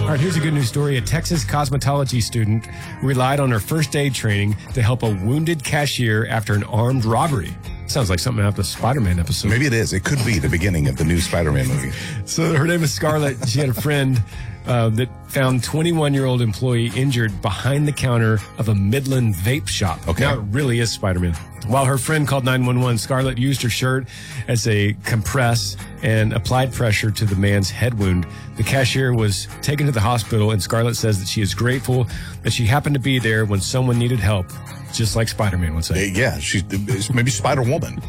All right, here's a good news story. A Texas cosmetology student relied on her first aid training to help a wounded cashier after an armed robbery. Sounds like something out of the Spider-Man episode. Maybe it is. It could be the beginning of the new Spider-Man movie. So her name is Scarlett. She had a friend that found 21-year-old employee injured behind the counter of a Midland vape shop. Okay. Now it really is Spider-Man. While her friend called 911, Scarlett used her shirt as a compress and applied pressure to the man's head wound. The cashier was taken to the hospital, and Scarlett says that she is grateful that she happened to be there when someone needed help, just like Spider-Man would say. Yeah, she's maybe Spider-Woman.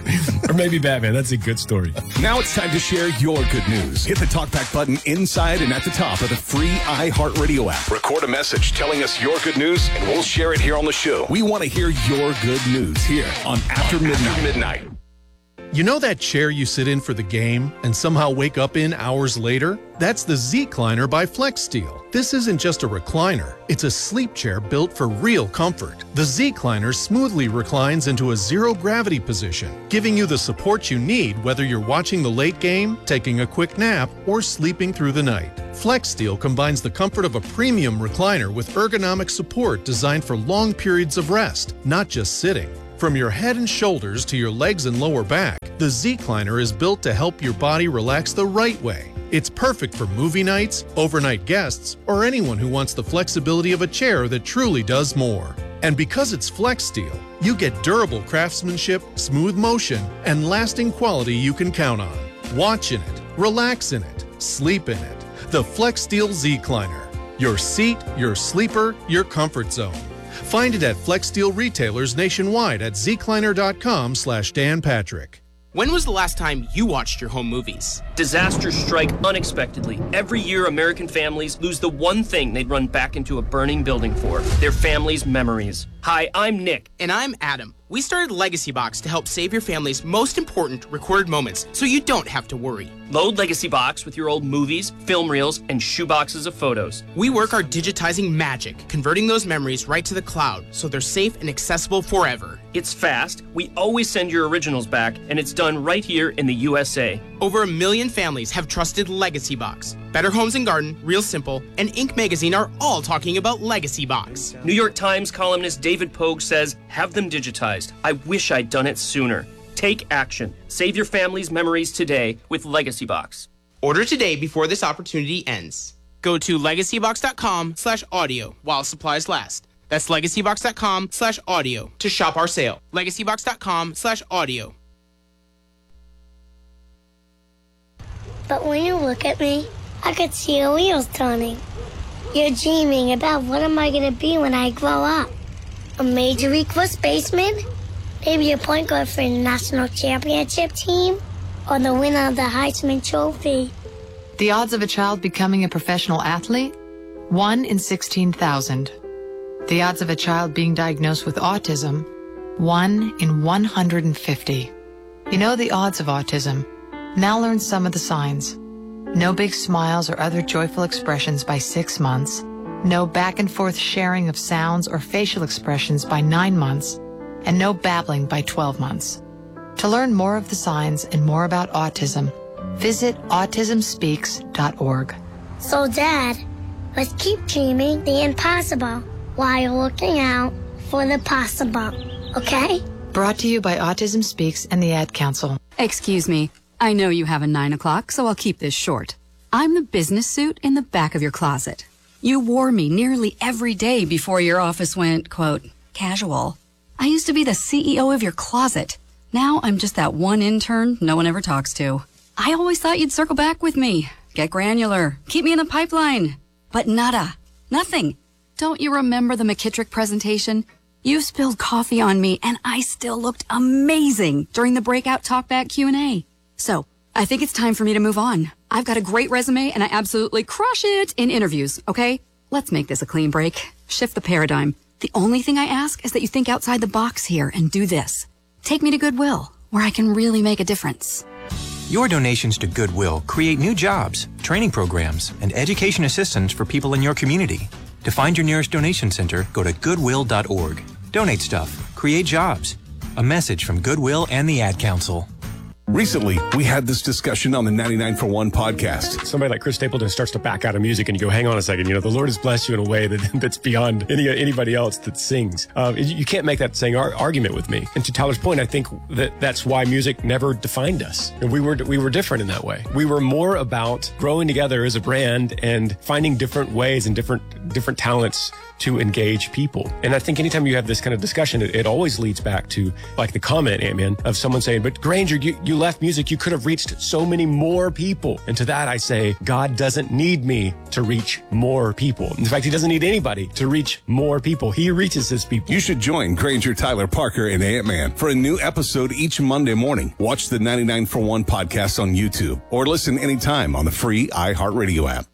Or maybe Batman. That's a good story. Now it's time to share your good news. Hit the TalkBack button inside and at the top of the free iHeartRadio app. Record a message telling us your good news, and we'll share it here on the show. We want to hear your good news here on After Midnight. You know that chair you sit in for the game and somehow wake up in hours later? That's the Z-Cliner by FlexSteel. This isn't just a recliner. It's a sleep chair built for real comfort. The Z-Cliner smoothly reclines into a zero-gravity position, giving you the support you need whether you're watching the late game, taking a quick nap, or sleeping through the night. FlexSteel combines the comfort of a premium recliner with ergonomic support designed for long periods of rest, not just sitting. From your head and shoulders to your legs and lower back, the Z-Cliner is built to help your body relax the right way. It's perfect for movie nights, overnight guests, or anyone who wants the flexibility of a chair that truly does more. And because it's FlexSteel, you get durable craftsmanship, smooth motion, and lasting quality you can count on. Watch in it, relax in it, sleep in it. The FlexSteel Z-Cliner. Your seat, your sleeper, your comfort zone. Find it at FlexSteel retailers nationwide at zcliner.com/Dan Patrick. When was the last time you watched your home movies? Disasters strike unexpectedly. Every year, American families lose the one thing they'd run back into a burning building for, their family's memories. Hi, I'm Nick. And I'm Adam. We started Legacy Box to help save your family's most important recorded moments so you don't have to worry. Load Legacy Box with your old movies, film reels, and shoeboxes of photos. We work our digitizing magic, converting those memories right to the cloud so they're safe and accessible forever. It's fast, we always send your originals back, and it's done right here in the USA. Over 1 million families have trusted Legacy Box. Better Homes and Garden, Real Simple, and Inc. Magazine are all talking about Legacy Box. New York Times columnist David Pogue says, have them digitized. I wish I'd done it sooner. Take action. Save your family's memories today with Legacy Box. Order today before this opportunity ends. Go to legacybox.com/audio while supplies last. That's legacybox.com/audio to shop our sale. legacybox.com/audio. But when you look at me, I could see your wheels turning. You're dreaming about what am I going to be when I grow up? A Major League first baseman? Maybe a point guard for the national championship team? Or the winner of the Heisman Trophy? The odds of a child becoming a professional athlete? 1 in 16,000. The odds of a child being diagnosed with autism? 1 in 150. You know the odds of autism. Now learn some of the signs. No big smiles or other joyful expressions by 6 months. No back and forth sharing of sounds or facial expressions by 9 months. And no babbling by 12 months. To learn more of the signs and more about autism, visit autismspeaks.org. So, Dad, let's keep dreaming the impossible while looking out for the possible, okay? Brought to you by Autism Speaks and the Ad Council. Excuse me. I know you have a 9 o'clock, so I'll keep this short. I'm the business suit in the back of your closet. You wore me nearly every day before your office went, quote, casual. I used to be the CEO of your closet. Now I'm just that one intern no one ever talks to. I always thought you'd circle back with me, get granular, keep me in the pipeline. But nada. Nothing. Don't you remember the McKittrick presentation? You spilled coffee on me and I still looked amazing during the breakout talkback Q&A. So, I think it's time for me to move on. I've got a great resume and I absolutely crush it in interviews, okay? Let's make this a clean break. Shift the paradigm. The only thing I ask is that you think outside the box here and do this. Take me to Goodwill, where I can really make a difference. Your donations to Goodwill create new jobs, training programs, and education assistance for people in your community. To find your nearest donation center, go to goodwill.org. Donate stuff. Create jobs. A message from Goodwill and the Ad Council. Recently, we had this discussion on the 99 for 1 podcast. Somebody like Chris Stapleton starts to back out of music and you go, hang on a second, the Lord has blessed you in a way that's beyond anybody else that sings. You can't make that same argument with me. And to Tyler's point, I think that's why music never defined us. And we were different in that way. We were more about growing together as a brand and finding different ways and different talents to engage people. And I think anytime you have this kind of discussion, it always leads back to like the comment, Ant-Man, of someone saying, but Granger, you left music, you could have reached so many more people. And to that I say, God doesn't need me to reach more people. In fact, he doesn't need anybody to reach more people. He reaches his people. You should join Granger, Tyler, Parker, and Ant-Man for a new episode each Monday morning. Watch the 99 for 1 podcast on YouTube or listen anytime on the free iHeartRadio app.